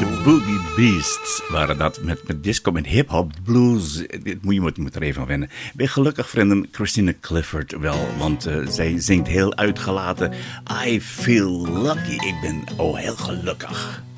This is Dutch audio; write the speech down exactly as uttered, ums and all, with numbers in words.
De Boogie Beasts waren dat met, met disco en hip-hop blues. Dit moet je moet, moet er even aan wennen. Ben gelukkig vrienden Christina Clifford wel, want uh, zij zingt heel uitgelaten. I feel lucky. Ik ben oh heel gelukkig.